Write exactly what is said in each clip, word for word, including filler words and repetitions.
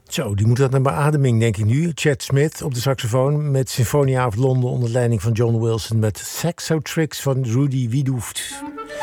Zo, die moet dat naar beademing, denk ik nu. Chad Smith op de saxofoon met Sinfonia of Londen onder leiding van John Wilson met Saxo Tricks van Rudy Wiedoeft.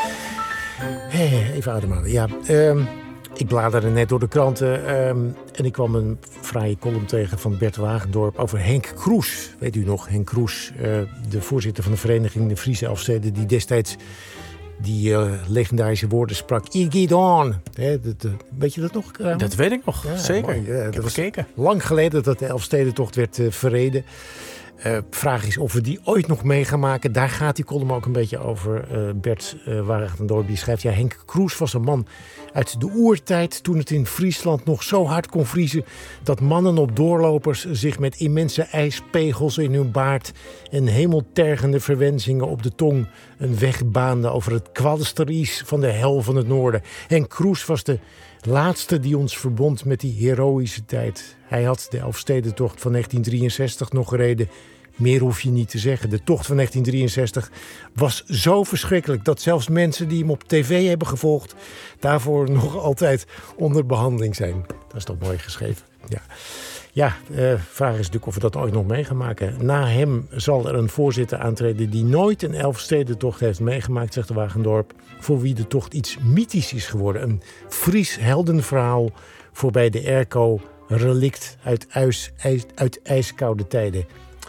Hey, even ademhalen. Ja, um, ik bladerde net door de kranten um, en ik kwam een fraaie column tegen van Bert Wagendorp over Henk Kroes. Weet u nog, Henk Kroes, uh, de voorzitter van de vereniging de Friese Elfsteden, die destijds die uh, legendarische woorden sprak. Ik geht on. He, dat, uh, weet je dat nog? Uh, dat weet ik nog, ja, zeker. Mooi, uh, ik heb was gekeken. Lang geleden dat de Elfstedentocht werd uh, verreden. Uh, vraag is of we die ooit nog mee gaan maken. Daar gaat die column ook een beetje over. Uh, Bert uh, Wagendorp die schrijft... Ja, Henk Kroes was een man uit de oertijd... toen het in Friesland nog zo hard kon vriezen... dat mannen op doorlopers zich met immense ijspegels in hun baard... en hemeltergende verwensingen op de tong... een weg baanden over het kwalsteries van de hel van het noorden. Henk Kroes was de laatste die ons verbond met die heroïsche tijd. Hij had de Elfstedentocht van negentien drieënzestig nog gereden. Meer hoef je niet te zeggen. De tocht van negentien drieënzestig was zo verschrikkelijk... dat zelfs mensen die hem op tv hebben gevolgd... daarvoor nog altijd onder behandeling zijn. Dat is toch mooi geschreven. Ja, ja uh, vraag is natuurlijk of we dat ooit nog mee gaan maken. Na hem zal er een voorzitter aantreden... die nooit een Elfstedentocht heeft meegemaakt, zegt de Wagendorp... voor wie de tocht iets mythisch is geworden. Een Fries heldenverhaal voorbij de airco... relict uit, ijs, ijs, uit ijskoude tijden.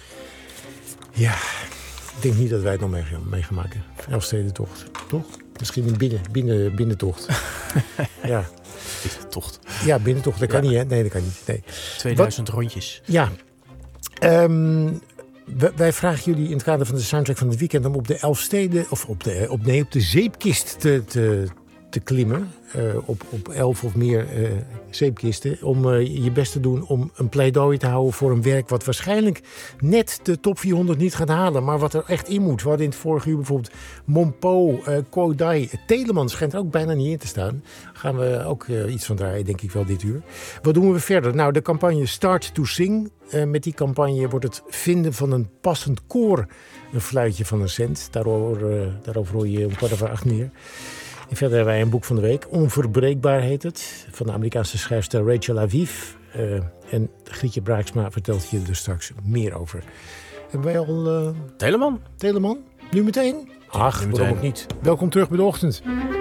Ja, ik denk niet dat wij het nog mee, mee gaan maken. Elfstedentocht, toch? Misschien een binnen, binnen, binnentocht. Ja. Binnentocht. Ja, binnentocht. Dat kan ja. niet, hè? Nee, dat kan niet. Nee. tweeduizend Wat, rondjes. Ja. Um, wij, wij vragen jullie in het kader van de soundtrack van het weekend... om op de Elfsteden, of op de, op, nee, op de zeepkist te, te, te klimmen. Uh, op, op elf of meer uh, zeepkisten. Om uh, je best te doen om een pleidooi te houden voor een werk... wat waarschijnlijk net de top vierhonderd niet gaat halen. Maar wat er echt in moet. We hadden in het vorige uur bijvoorbeeld Mompo, uh, Kodai. Telemann schijnt er ook bijna niet in te staan. Gaan we ook uh, iets van draaien, denk ik wel, dit uur. Wat doen we verder? Nou, de campagne Start to Sing. Uh, met die campagne wordt het vinden van een passend koor... een fluitje van een cent. Daarover, uh, daarover hoor je om kwart over acht meer. En verder hebben wij een boek van de week. Onverbreekbaar heet het. Van de Amerikaanse schrijfster Rachel Aviv. Uh, en Grietje Braaksma vertelt je er straks meer over. Hebben wij al... Uh... Telemann? Telemann? Nu meteen? Ach, nu waarom meteen. ook niet. Welkom terug bij de ochtend.